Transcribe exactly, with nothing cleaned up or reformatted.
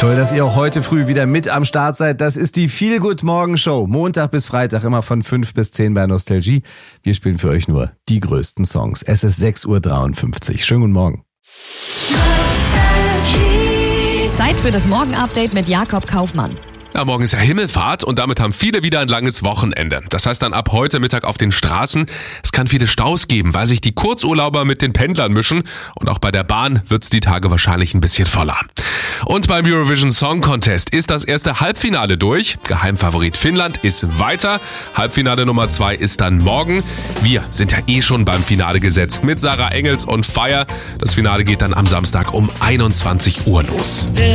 Toll, dass ihr auch heute früh wieder mit am Start seid. Das ist die Feel Good Morgen Show. Montag bis Freitag immer von fünf bis zehn bei Nostalgie. Wir spielen für euch nur die größten Songs. Es ist sechs Uhr dreiundfünfzig. Schönen guten Morgen. Zeit für das Morgen-Update mit Jakob Kaufmann. Ja, morgen ist ja Himmelfahrt und damit haben viele wieder ein langes Wochenende. Das heißt dann ab heute Mittag auf den Straßen, es kann viele Staus geben, weil sich die Kurzurlauber mit den Pendlern mischen und auch bei der Bahn wird's die Tage wahrscheinlich ein bisschen voller. Und beim Eurovision Song Contest ist das erste Halbfinale durch. Geheimfavorit Finnland ist weiter. Halbfinale Nummer zwei ist dann morgen. Wir sind ja eh schon beim Finale gesetzt mit Sarah Engels und Fire. Das Finale geht dann am Samstag um einundzwanzig Uhr los.